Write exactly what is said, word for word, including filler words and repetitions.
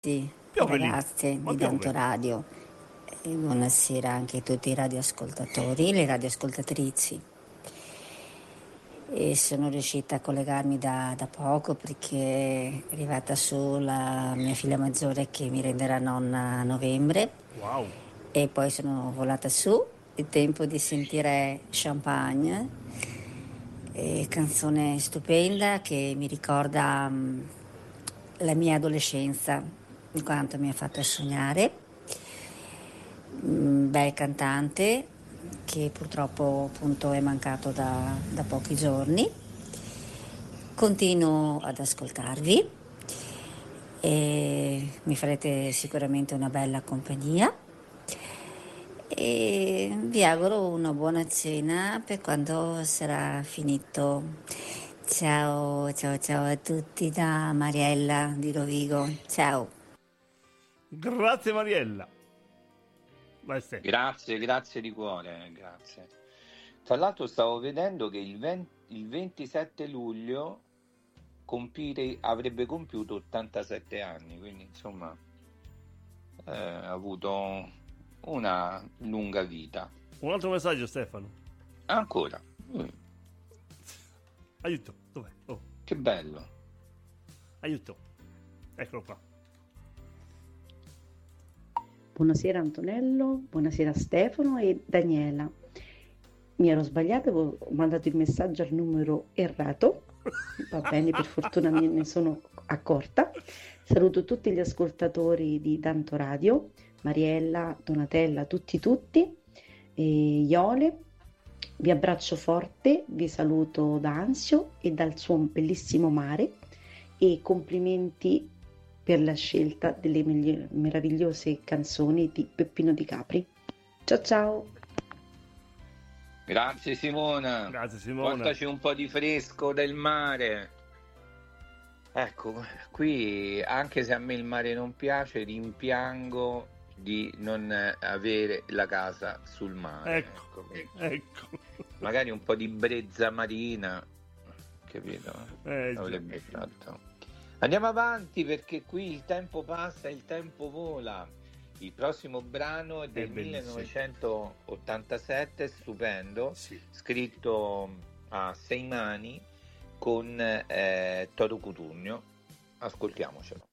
Sì, e Piove lì, ragazze ma di Danto piove. Radio. E buonasera anche a tutti i radioascoltatori e le radioascoltatrici. E sono riuscita a collegarmi da, da poco perché è arrivata su la mia figlia maggiore che mi renderà nonna a novembre Wow. e poi sono volata su. È tempo di sentire Champagne, e canzone stupenda che mi ricorda mm, la mia adolescenza, in quanto mi ha fatto sognare. Un bel cantante che purtroppo appunto è mancato da, da pochi giorni. Continuo ad ascoltarvi e mi farete sicuramente una bella compagnia e vi auguro una buona cena per quando sarà finito. Ciao, ciao, ciao a tutti da Mariella di Rovigo. Ciao. Grazie Mariella. Vai Ste. Grazie, grazie di cuore, grazie. Tra l'altro stavo vedendo che il, venti il ventisette luglio compire, avrebbe compiuto ottantasette anni, quindi insomma eh, ha avuto una lunga vita. Un altro messaggio Stefano. Ancora. Mm, Aiuto, dov'è? Oh, che bello. aiuto. Eccolo qua. Buonasera Antonello, buonasera Stefano e Daniela. Mi ero sbagliata, avevo mandato il messaggio al numero errato. Va bene, per fortuna me ne sono accorta. Saluto tutti gli ascoltatori di Tanto Radio, Mariella, Donatella, tutti tutti, e Iole. Vi abbraccio forte, vi saluto da Anzio e dal suo bellissimo mare e complimenti per la scelta delle megli- meravigliose canzoni di Peppino Di Capri. Ciao ciao! Grazie Simona. Grazie Simona. Portaci un po' di fresco del mare. Ecco, qui anche se a me il mare non piace, rimpiango di non avere la casa sul mare. Ecco, Ecco. ecco. Magari un po' di brezza marina, capito? Eh, già. Avrebbe fatto. Andiamo avanti perché qui il tempo passa e il tempo vola. Il prossimo brano è del È bellissimo. millenovecentottantasette, stupendo, Sì. scritto a sei mani con eh, Toto Cutugno. Ascoltiamocelo.